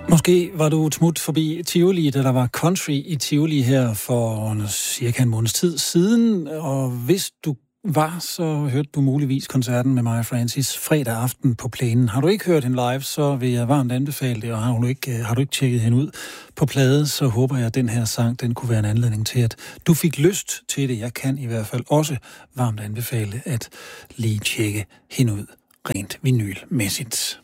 Måske var du et smut forbi Tivoli, da der var country i Tivoli her for cirka en måneds tid siden, og hvis du var, så hørte du muligvis koncerten med Maja Francis fredag aften på Plænen. Har du ikke hørt hende live, så vil jeg varmt anbefale det, og har du ikke tjekket hende ud på plade, så håber jeg, at den her sang, den kunne være en anledning til, at du fik lyst til det. Jeg kan i hvert fald også varmt anbefale at lige tjekke hende ud rent vinylmæssigt.